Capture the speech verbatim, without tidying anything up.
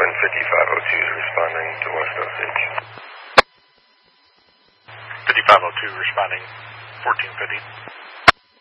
Twin fifty-five oh two is responding to West Osage. fifty-five oh two responding, fourteen fifty.